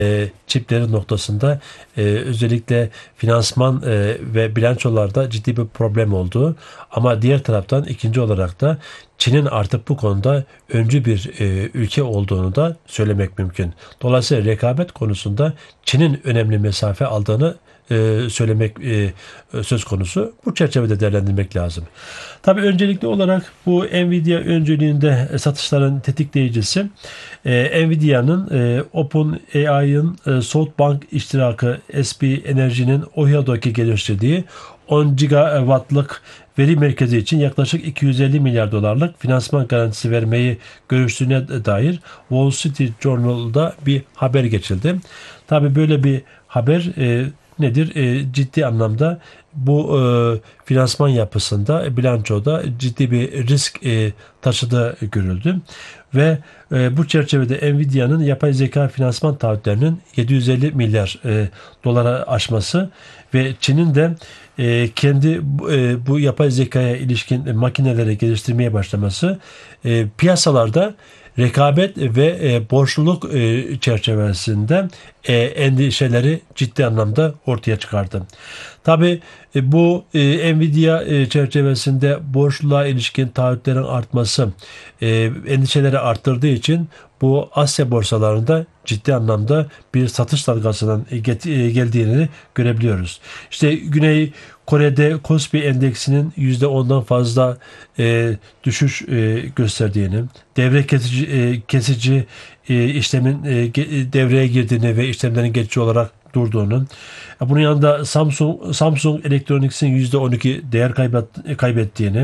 çipleri noktasında özellikle finansman ve bilançolarda ciddi bir problem olduğu, ama diğer taraftan ikinci olarak da Çin'in artık bu konuda öncü bir ülke olduğunu da söylemek mümkün. Dolayısıyla rekabet konusunda Çin'in önemli mesafe aldığını söylemek söz konusu. Bu çerçevede değerlendirmek lazım. Tabii öncelikli olarak bu Nvidia öncülüğünde satışların tetikleyicisi Nvidia'nın OpenAI'ın SoftBank iştirakı SB Energy'nin Ohio'daki geliştirdiği 10 gigawattlık veri merkezi için yaklaşık 250 milyar dolarlık finansman garantisi vermeyi görüştüğüne dair Wall Street Journal'da bir haber geçildi. Tabii böyle bir haber nedir? Ciddi anlamda bu finansman yapısında, bilançoda ciddi bir risk taşıdığı görüldü. Ve bu çerçevede Nvidia'nın yapay zeka finansman taahhütlerinin 750 milyar dolara aşması ve Çin'in de kendi bu yapay zekaya ilişkin makineleri geliştirmeye başlaması piyasalarda rekabet ve borçluluk çerçevesinde endişeleri ciddi anlamda ortaya çıkardı. Tabii bu Nvidia çerçevesinde borçluluğa ilişkin taahhütlerin artması endişeleri arttırdığı için bu Asya borsalarında ciddi anlamda bir satış dalgasının geldiğini görebiliyoruz. İşte Güney Kore'de Kospi endeksinin %10'dan fazla düşüş gösterdiğini, devre kesici işlemin devreye girdiğini ve işlemlerin geçici olarak durduğunu, bunun yanında Samsung Electronics'in %12 değer kaybettiğini,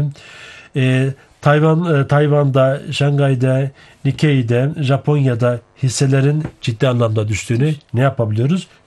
Tayvan'da, Şangay'da, Nikkei'de, Japonya'da hisselerin ciddi anlamda düştüğünü ne yapabiliyoruz?